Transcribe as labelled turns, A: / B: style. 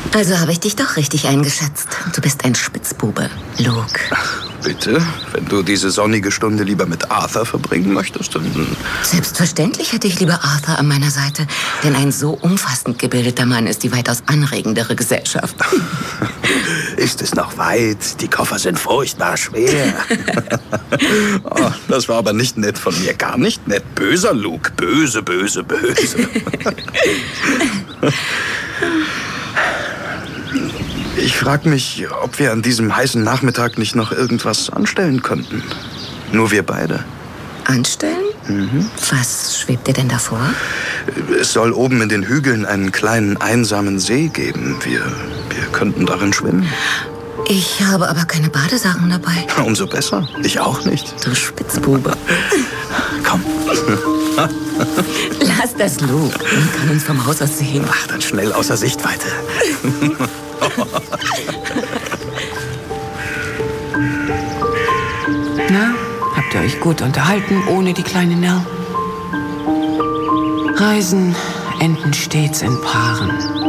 A: Also habe ich dich doch richtig eingeschätzt. Du bist ein Spitzbube, Luke.
B: Bitte? Wenn du diese sonnige Stunde lieber mit Arthur verbringen möchtest, dann...
A: Selbstverständlich hätte ich lieber Arthur an meiner Seite. Denn ein so umfassend gebildeter Mann ist die weitaus anregendere Gesellschaft.
B: Ist es noch weit? Die Koffer sind furchtbar schwer. Oh, das war aber nicht nett von mir. Gar nicht nett. Böser Luke. Böse, böse, böse. Ich frage mich, ob wir an diesem heißen Nachmittag nicht noch irgendwas anstellen könnten. Nur wir beide.
A: Anstellen? Was schwebt dir denn davor?
B: Es soll oben in den Hügeln einen kleinen, einsamen See geben. Wir könnten darin schwimmen.
A: Ich habe aber keine Badesachen dabei.
B: Umso besser. Ich auch nicht.
A: Du Spitzbube.
B: Komm.
A: Lass das, Luke. Man kann uns vom Haus aus sehen.
B: Ach, dann schnell außer Sichtweite.
C: Na, habt ihr euch gut unterhalten ohne die kleine Nell? Reisen enden stets in Paaren.